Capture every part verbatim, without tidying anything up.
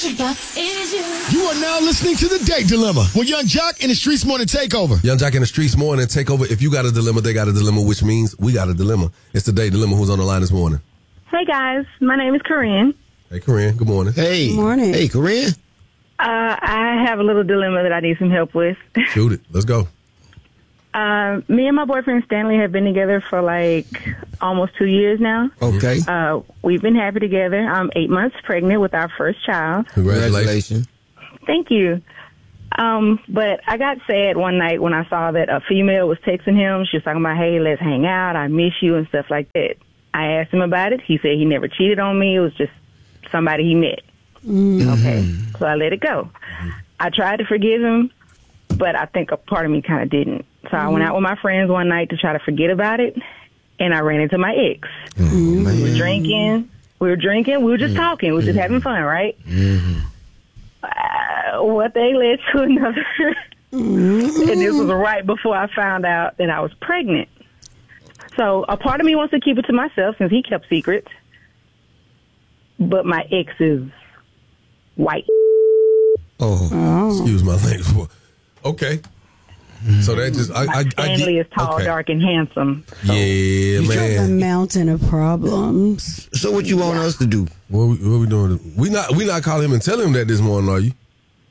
You are now listening to The Date Dilemma with Young Jock and the Streets Morning Takeover. Young Jock and the Streets Morning Takeover. If you got a dilemma, they got a dilemma, which means we got a dilemma. It's The Date Dilemma. Who's on the line this morning? Hey, guys. My name is Corinne. Hey, Corinne. Good morning. Hey. Good morning. Hey, Corinne. Uh, I have a little dilemma that I need some help with. Shoot it. Let's go. Uh, me and my boyfriend Stanley have been together for like almost two years now. Okay. Uh, we've been happy together. I'm eight months pregnant with our first child. Congratulations. Thank you. Um, but I got sad one night when I saw that a female was texting him. She was talking about, hey, let's hang out. I miss you and stuff like that. I asked him about it. He said he never cheated on me. It was just somebody he met. Mm-hmm. Okay. So I let it go. I tried to forgive him, but I think a part of me kind of didn't. So I went out with my friends one night to try to forget about it, and I ran into my ex. Mm-hmm. We were drinking. We were drinking. We were just talking. We were just having fun, right? Mm-hmm. Uh, one thing led to another. Mm-hmm. And this was right before I found out that I was pregnant. So a part of me wants to keep it to myself since he kept secrets. But my ex is white. Oh. Oh. Excuse my language. Okay. So that just I I, I Stanley get, is tall, okay. dark, and handsome. So. Yeah, A man. mountain of problems. So what you want us to do? What we, what we doing? We not we not call him and tell him that this morning, are you?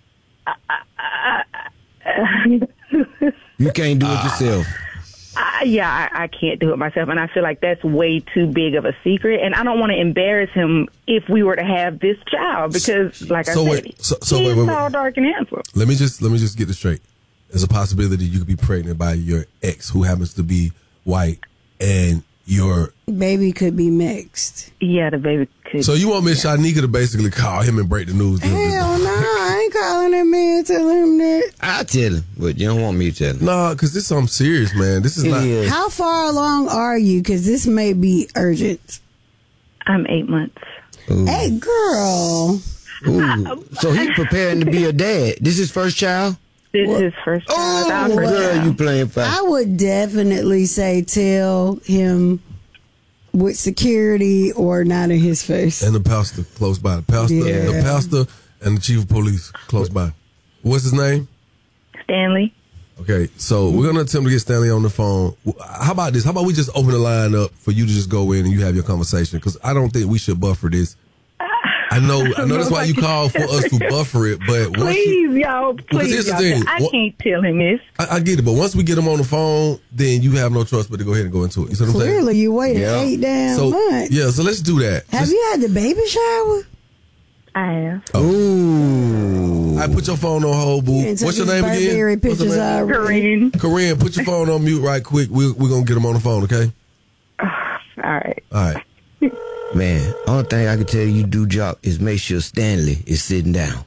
You can't do it yourself. Uh, yeah, I, I can't do it myself, and I feel like that's way too big of a secret, and I don't want to embarrass him if we were to have this child because, like So I wait, said, so- so he's wait, wait, wait. tall, dark, and handsome. Let me just let me just get this straight. There's a possibility you could be pregnant by your ex who happens to be white, and your Baby could be mixed. Yeah, the baby could. so you want Miss Shanika to basically call him and break the news? Hell no, I ain't calling that man telling him that. I tell him, but you don't want me to tell him. Nah, because this is something serious, man. This is It not. is. How far along are you? Because this may be urgent. I'm eight months. Ooh. Hey, girl. Ooh. So he preparing to be a dad. This is first child? This is his first child. Our Oh, first girl, child. you playing fast. I would definitely say tell him with security or not in his face. And the pastor close by. The pastor, Yeah. the pastor, and the chief of police close by. What's his name? Stanley. Okay, so we're gonna attempt to get Stanley on the phone. How about this? How about we just open the line up for you to just go in and you have your conversation? Because I don't think we should buffer this. I know, I know that's why you called for us to buffer it, but once you, Please, y'all. Please, here's the y'all. thing. I What- can't tell him this. I, I get it, but once we get him on the phone, then you have no choice but to go ahead and go into it. You see what I'm saying? Clearly, you waited Yeah. eight damn So months. yeah, so let's do that. Have Let's- you had the baby shower? I have. Ooh. I put your phone on hold, boo. And took What's your his name again? Burberry What's pictures your name? already. Corinne. Corinne, put your phone on mute right quick. We're, we're going to get him on the phone, okay? All right. All right. Man, only thing I can tell you do, Jock, is make sure Stanley is sitting down.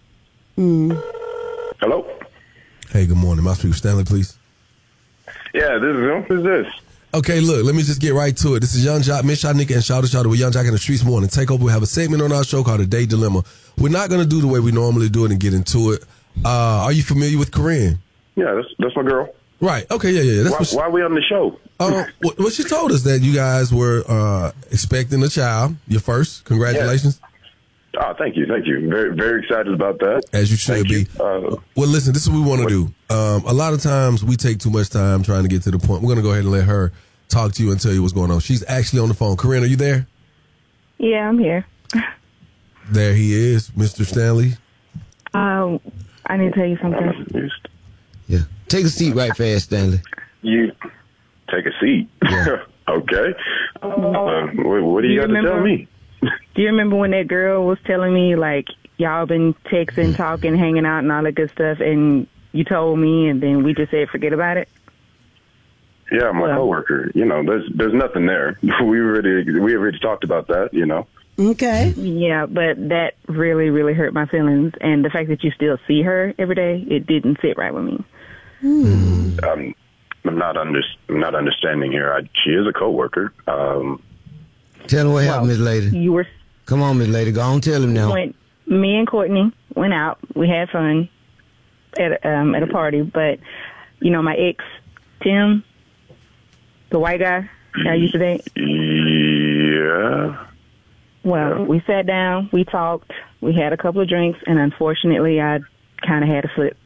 Hello? Hey, good morning. My speak with Stanley, please. Yeah, this is him. Who's this? Okay, look, let me just get right to it. This is Young Jock, Miss Shanika, and Shout Shout with Young Jock in the Streets Morning Takeover. We have a segment on our show called The Day Dilemma. We're not going to do the way we normally do it and get into it. Uh, are you familiar with Corinne? Yeah, that's that's my girl. Right. Okay, yeah, yeah. That's Why, what she, why are we on the show? uh, what, what she told us, that you guys were uh, expecting a child, your first. Congratulations. Oh, thank you, thank you. Very, very excited about that. As you should Thank be. you. Uh, Well, listen, this is what we want to do. Um, a lot of times we take too much time trying to get to the point. We're going to go ahead and let her talk to you and tell you what's going on. She's actually on the phone. Corinne, are you there? Yeah, I'm here. There he is, Mister Stanley. Um, I need to tell you something. Yeah. Take a seat right fast, Stanley. You take a seat. Yeah. Okay. Uh, what, what do you, You got to remember- tell me? Do you remember when that girl was telling me, like, y'all been texting, talking, hanging out, and all that good stuff, and you told me, and then we just said forget about it? Yeah, my Well- coworker. You know, there's there's nothing there. We already we already talked about that. You know. Okay. Yeah, but that really, really hurt my feelings, and the fact that you still see her every day, it didn't sit right with me. Um, I'm not under, I'm not understanding here. I, she is a coworker. Um, Tell him what happened, Miss Lady. You were Come on, Miss Lady. Go on, tell him now. when me and Courtney went out. We had fun at um, at a party, but you know my ex Tim, the white guy that I used to date. yeah. Well, we sat down, we talked, we had a couple of drinks, and unfortunately, I kind of had to slip.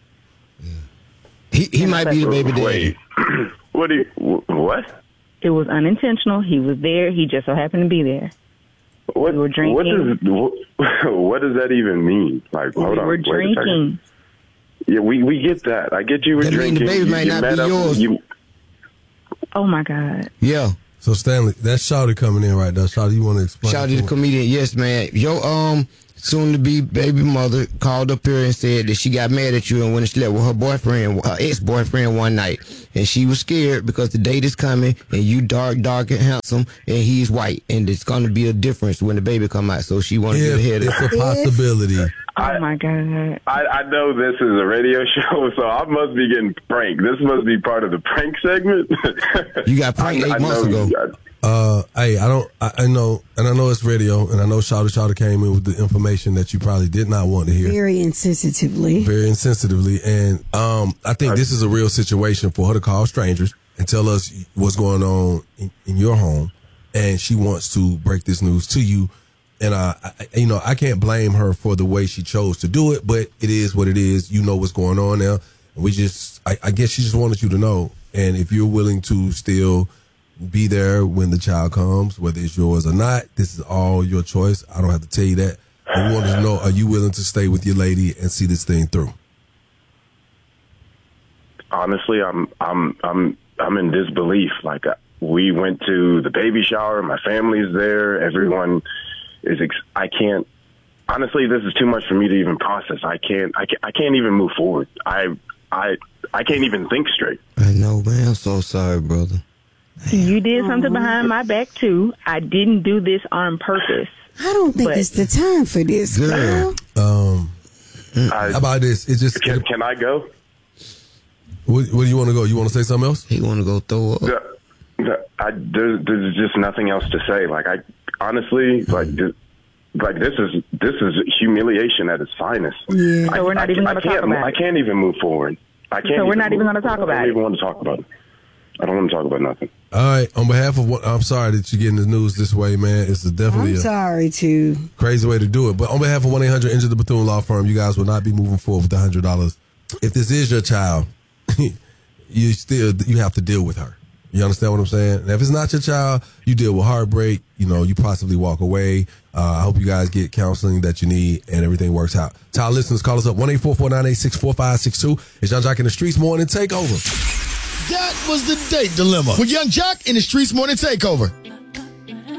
He he might be the baby daddy. Wait, what do you, what? It was unintentional. He was there. He just so happened to be there. What, We were drinking. What does, what does that even mean? Like, hold we on. were wait a second. drinking. Yeah, we, we get that. I get you were That mean the drinking. baby you, might you not met be up, yours. You, Oh, my God. Yeah. So Stanley, that's Shawty coming in right now. Shawty, you want to explain? Shout out to the comedian. Yes, man. Your um soon to be baby mother called up here and said that she got mad at you and went and slept with her boyfriend, her ex boyfriend one night, and she was scared because the date is coming and you dark, dark and handsome, and he's white, and it's going to be a difference when the baby come out. So she wanted to If get ahead of it's a possibility. Oh, I- my God. I, I know this is a radio show, so I must be getting pranked. This must be part of the prank segment. You got pranked eight months know, ago. Uh, hey, I don't, I, I know, and I know it's radio, and I know Shawty Shawty came in with the information that you probably did not want to hear. Very insensitively. Very insensitively. And um, I think this is a real situation for her to call strangers and tell us what's going on in, in your home. And she wants to break this news to you. And, uh, I, you know, I can't blame her for the way she chose to do it, but it is what it is. You know what's going on now. We just, I, I guess she just wanted you to know. And if you're willing to still be there when the child comes, whether it's yours or not, this is all your choice. I don't have to tell you that. But we wanted to know, are you willing to stay with your lady and see this thing through? Honestly, I'm I'm I'm I'm in disbelief. Like, uh, we went to the baby shower. My family's there. Everyone is. Ex- I can't. Honestly, this is too much for me to even process. I can't. I can't. I can't even move forward. I. I. I can't even think straight. I know, man. I'm so sorry, brother. You did something behind my back, too. I didn't do this on purpose. I don't think But- it's the time for this, girl. Girl. Um, I, how about this? It's just, can, can I go? where, where do you want to go? You want to say something else? He want to go throw up. The, the, I, there, there's just nothing else to say. Like, I honestly, like, this, like this is this is humiliation at its finest. Yeah. I, So we're not I, even I gonna talk can't, about I it. can't even move forward. I can't. So we're not even move gonna talk forward. about I don't it. even want to talk about it. I don't want to talk about nothing. All right. On behalf of what, I'm sorry that you're getting the news this way, man. It's a definitely I'm a sorry, too. crazy way to do it. But on behalf of one eight hundred Injure the Bethune Law Firm, you guys will not be moving forward with one hundred dollars. If this is your child, you still, you have to deal with her. You understand what I'm saying? And if it's not your child, you deal with heartbreak. You know, you possibly walk away. Uh, I hope you guys get counseling that you need and everything works out. To our listeners, call us up one eight four four nine eight six four five six two. It's Young Jock in the Streets Morning Takeover. That was the date dilemma with Young Jock in the Streets Morning Takeover.